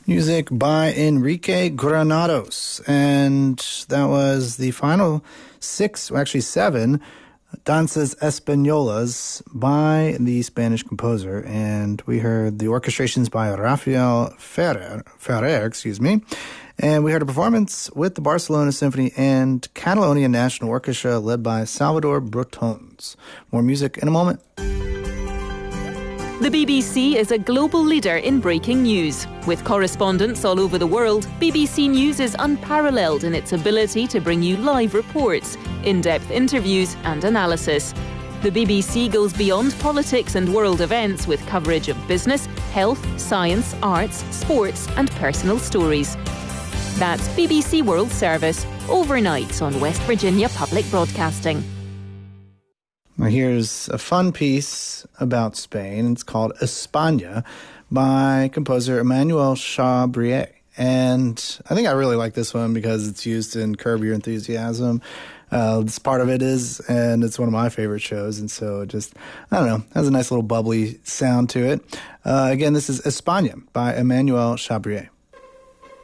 Music by Enrique Granados. And that was the final seven Danzas Españolas by the Spanish composer. And we heard the orchestrations by Rafael Ferrer, and we heard a performance with the Barcelona Symphony and Catalonia National Orchestra led by Salvador Brotons. More music in a moment. The BBC is a global leader in breaking news. With correspondents all over the world, BBC News is unparalleled in its ability to bring you live reports, in-depth interviews and analysis. The BBC goes beyond politics and world events with coverage of business, health, science, arts, sports and personal stories. That's BBC World Service, overnight on West Virginia Public Broadcasting. Now here's a fun piece about Spain. It's called España by composer Emmanuel Chabrier. And I think I really like this one because it's used in Curb Your Enthusiasm. This part of it is, and it's one of my favorite shows. And so it just, I don't know, has a nice little bubbly sound to it. Again, this is España by Emmanuel Chabrier.